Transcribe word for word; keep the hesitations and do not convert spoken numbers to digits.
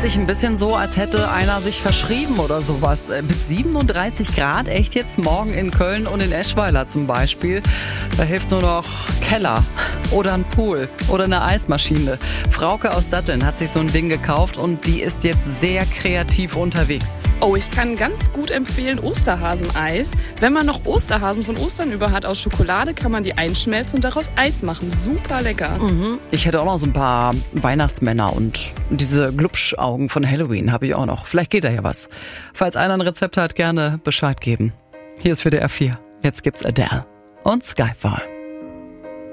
sich ein bisschen so, als hätte einer sich verschrieben oder sowas. Bis siebenunddreißig Grad, echt jetzt morgen in Köln und in Eschweiler zum Beispiel. Da hilft nur noch Keller oder ein Pool oder eine Eismaschine. Frauke aus Datteln hat sich so ein Ding gekauft und die ist jetzt sehr kreativ unterwegs. Oh, ich kann ganz gut empfehlen Osterhaseneis. Wenn man noch Osterhasen von Ostern über hat aus Schokolade, kann man die einschmelzen und daraus Eis machen. Super lecker. Mhm. Ich hätte auch noch so ein paar Weihnachtsmänner und diese Glubschaugen von Halloween habe ich auch noch. Vielleicht geht da ja was. Falls einer ein Rezept hat, gerne Bescheid geben. Hier ist für der R vier. Jetzt gibt's Adele und Skyfall.